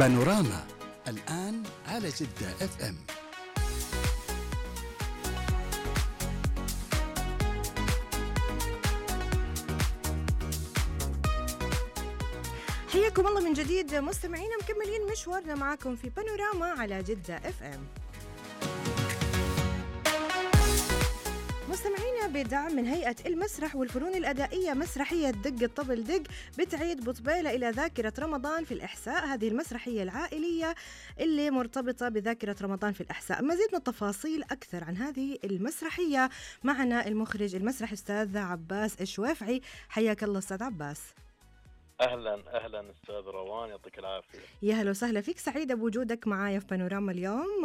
بانوراما الآن على جدة اف ام. حياكم الله من جديد مستمعينا، مكملين مشوارنا معاكم في بانوراما على جدة اف ام. مستمعينا، بدعم من هيئة المسرح والفنون الأدائية، مسرحية دق الطبل دق بتعيد بطبيلة إلى ذاكرة رمضان في الإحساء. هذه المسرحية العائلية اللي مرتبطة بذاكرة رمضان في الإحساء. مزيد من التفاصيل أكثر عن هذه المسرحية معنا المخرج المسرحي أستاذ عباس الشوافعي. حياك الله أستاذ عباس. أهلا أستاذ روان، يعطيك العافية. يا هلا وسهلا فيك، سعيدة بوجودك معايا في بانوراما اليوم،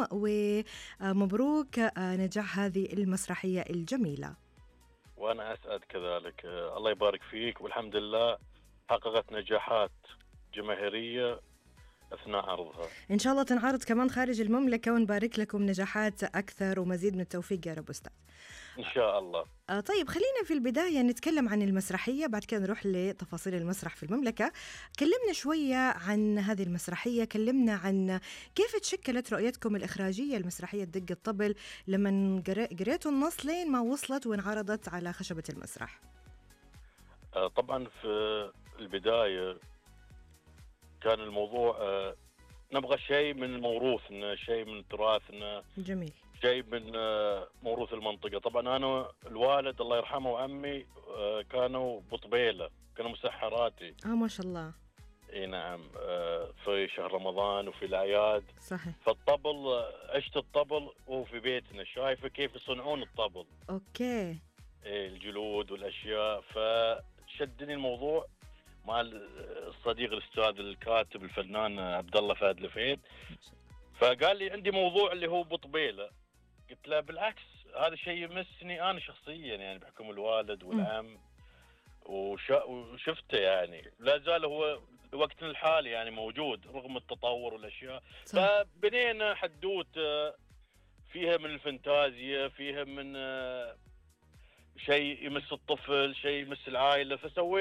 ومبروك نجاح هذه المسرحية الجميلة. وأنا أسعد كذلك، الله يبارك فيك، والحمد لله حققت نجاحات جماهيرية أثناء عرضها. إن شاء الله تنعرض كمان خارج المملكة، ونبارك لكم نجاحات أكثر ومزيد من التوفيق يا رب أستاذ. إن شاء الله. طيب، خلينا في البداية نتكلم عن المسرحية، بعد كده نروح لتفاصيل المسرح في المملكة. كلمنا شوية عن هذه المسرحية، كلمنا عن كيف تشكلت رؤيتكم الإخراجية المسرحية دق الطبل لما قريتوا النص لين ما وصلت وانعرضت على خشبة المسرح. طبعا في البداية كان الموضوع نبغى شيء من موروثنا، شيء من تراثنا. جميل. شيء من موروث المنطقة. طبعا أنا الوالد الله يرحمه وعمي كانوا بطبيلة، كانوا مسحراتي. ما شاء الله. اي نعم. في شهر رمضان وفي الأعياد. صحيح. فالطبل عشت الطبل وفي بيتنا، شايفة كيف يصنعون الطبل. أوكي. الجلود والأشياء، فشدني الموضوع مع الصديق الأستاذ الكاتب الفنان عبد الله فهد لفيد. فقال لي عندي موضوع اللي هو بطبيلة. قلت له بالعكس، هذا شيء يمسني أنا شخصيا، يعني بحكم الوالد والعم وشفته، يعني لا زال هو وقتنا الحالي يعني موجود رغم التطور والأشياء. فبنينا حدوتة فيها من الفانتازيا، فيها من شيء يمس الطفل، شيء يمس العائلة، فسوينا